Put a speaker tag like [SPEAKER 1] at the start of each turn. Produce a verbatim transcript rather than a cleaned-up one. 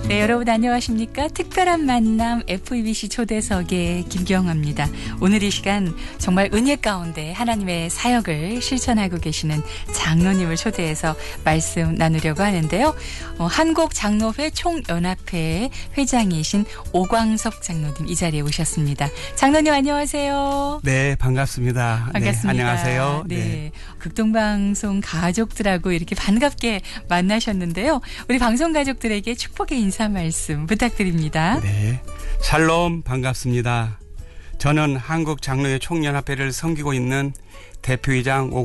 [SPEAKER 1] 네, 여러분 안녕하십니까? 특별한 만남 에프이비씨 초대석의 김경화입니다. 오늘 이 시간 정말 은혜 가운데 하나님의 사역을 실천하고 계시는 장로님을 초대해서 말씀 나누려고 하는데요. 어, 한국장로회 총연합회 회장이신 오광석 장로님 이 자리에 오셨습니다. 장로님 안녕하세요.
[SPEAKER 2] 네, 반갑습니다.
[SPEAKER 1] 반갑습니다.
[SPEAKER 2] 네, 안녕하세요.
[SPEAKER 1] 네,
[SPEAKER 2] 네.
[SPEAKER 1] 극동방송 가족들하고 이렇게 반갑게 만나셨는데요. 우리 방송 가족들에게 축복의 인사 말씀 부탁드립니다.
[SPEAKER 2] 네, 샬롬 반갑습니다. 저는 한국장로회 총연합회를 섬기고 있는 대표이장